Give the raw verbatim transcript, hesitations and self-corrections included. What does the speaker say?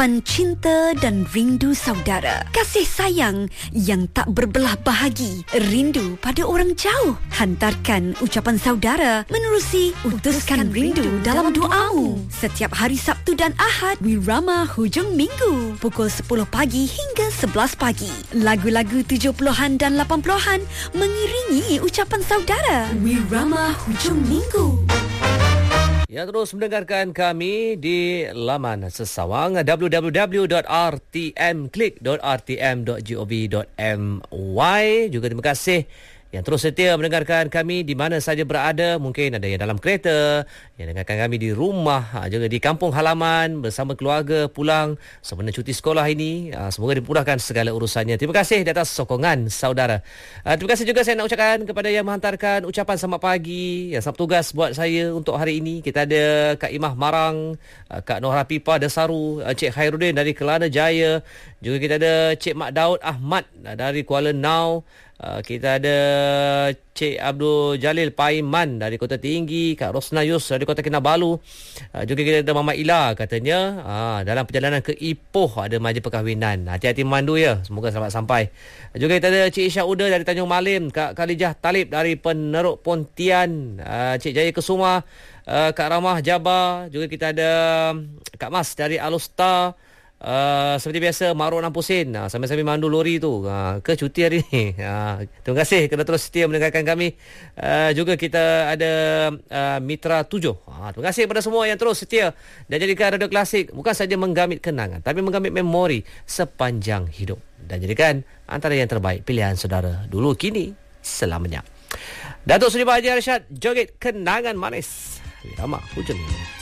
ucapan cinta dan rindu saudara. Kasih sayang yang tak berbelah bahagi. Rindu pada orang jauh. Hantarkan ucapan saudara menerusi Utuskan Rindu dalam doamu. Setiap hari Sabtu dan Ahad, Wirama Hujung Minggu, pukul sepuluh pagi hingga sebelas pagi. Lagu-lagu tujuh puluhan dan lapan puluhan mengiringi ucapan saudara. Wirama Hujung Minggu. Yang terus mendengarkan kami di laman sesawang w w w dot r t m click dot r t m dot gov dot m y. Juga terima kasih yang terus setia mendengarkan kami di mana saja berada. Mungkin ada yang dalam kereta, yang dengarkan kami di rumah, juga di kampung halaman bersama keluarga pulang sempena cuti sekolah ini. Semoga dimudahkan segala urusannya. Terima kasih di atas sokongan saudara. Terima kasih juga saya nak ucapkan kepada yang menghantarkan ucapan selamat pagi, yang selamat tugas buat saya untuk hari ini. Kita ada Kak Imah Marang, Kak Nohra Pipa Desaru, Cik Khairuddin dari Kelana Jaya. Juga kita ada Cik Mak Daud Ahmad dari Kuala Nau. Uh, kita ada Cik Abdul Jalil Paiman dari Kota Tinggi, Kak Rosna Yus dari Kota Kinabalu. Uh, juga kita ada Mama Ila, katanya uh, dalam perjalanan ke Ipoh ada majlis perkahwinan. Hati-hati memandu ya, semoga selamat sampai. Uh, juga kita ada Cik Isyak Uda dari Tanjung Malim, Kak Khalijah Talib dari Peneruk Pontian, uh, Cik Jaya Kesuma, uh, Kak Ramah Jabar. Juga kita ada Kak Mas dari Alustar. Uh, seperti biasa Maruk Nampusin, uh, sambil-sambil mandu lori tu uh, ke cuti hari ni. uh, Terima kasih kerana terus setia mendengarkan kami. uh, Juga kita ada uh, Mitra tujuh. uh, Terima kasih kepada semua yang terus setia dan jadikan Radio Klasik bukan saja menggamit kenangan, tapi menggamit memori sepanjang hidup, dan jadikan antara yang terbaik pilihan saudara dulu, kini, selamanya. Datuk Seri Haji Arsyad, joget kenangan manis. Wirama Hujung Minggu.